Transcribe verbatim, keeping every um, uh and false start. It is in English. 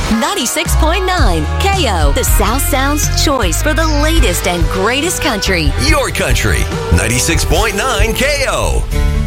ninety-six point nine K O, the South Sound's choice for the latest and greatest country. Your country. ninety-six point nine K O.